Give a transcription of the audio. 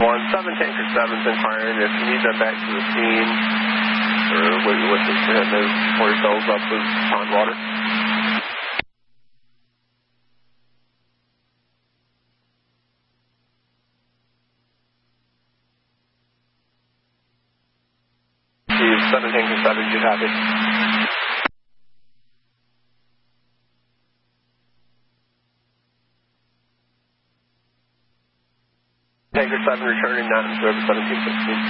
7 Tanker 7's inquiring if you need them back to the scene, or what the incident is before he fills up with pond water. Steve, 7 Tanker 7, you copy? Tanker 7 returning, not in service, 1716.